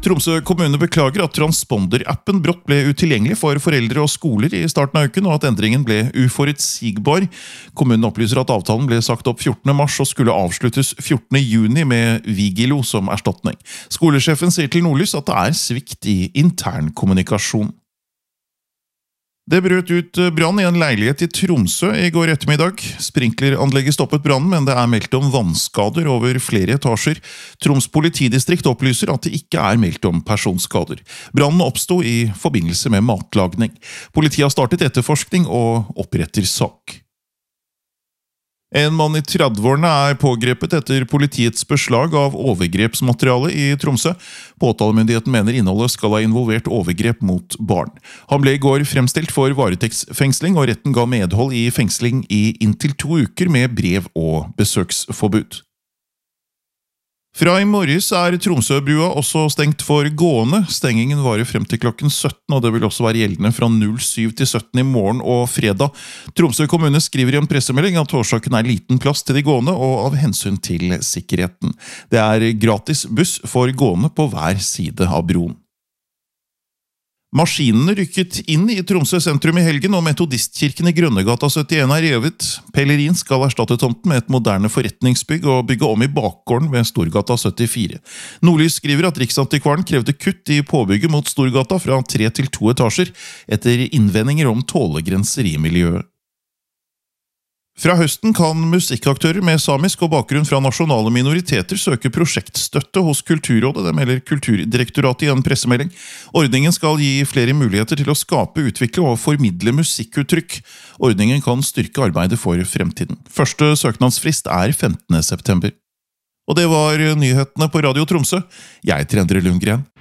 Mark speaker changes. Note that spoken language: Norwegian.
Speaker 1: Tromsø kommune beklager at transponder-appen brått ble utilgjengelig for foreldre og skoler i starten av uken, og at endringen ble uforutsigbar. Kommunen opplyser at avtalen ble sagt opp 14. mars og skulle avsluttes 14. juni med Vigilo som erstatning. Skolesjefen sier til Nordlys at det er svikt i intern kommunikasjon. Det brøt ut brann i en leilighet i Tromsø i går ettermiddag. Sprinkleranlegget stoppet brannen, men det er meldt om vannskader over flere etasjer. Troms politidistrikt opplyser at det ikke er meldt om personskader. Brannen oppstod i forbindelse med matlagning. Politiet har startet etterforskning og oppretter sak. En mann i 30-årene er pågrepet etter politiets beslag av overgrepsmateriale i Tromsø. Påtalemyndigheten mener innholdet skal ha involvert overgrep mot barn. Han ble i går fremstilt for varetektsfengsling, og retten ga medhold i fengsling i inntil 2 uker med brev og besøksforbud. Fra i morges er Tromsøbrua også stengt for gående. Stengingen varer frem til klokken 17, og det vil også være gjeldende fra 07 til 17 i morgen og fredag. Tromsø kommune skriver i en pressemelding at årsaken er liten plass til de gående og av hensyn til sikkerheten. Det er gratis buss for gående på hver side av broen. Maskinene rykket inn i Tromsø sentrum i helgen, og metodistkirken i Grønnegata 71 er revet. Pellerin skal erstatte tomten med et moderne forretningsbygg og bygge om i bakgården ved Storgata 74. Nordlys skriver at Riksantikvaren krevde kutt i påbygget mot Storgata fra 3 til 2 etasjer, etter innvendinger om tålegrenser i miljøet. Fra høsten kan musikkaktører med samisk og bakgrunn fra nasjonale minoriteter søke prosjektstøtte hos Kulturrådet, det melder Kulturdirektoratet i en pressemelding. Ordningen skal gi flere muligheter til å skape, utvikle og formidle musikkuttrykk. Ordningen kan styrke arbeidet for fremtiden. Første søknadsfrist er 15. september. Og det var nyhetene på Radio Tromsø. Jeg heter Endre Lundgren.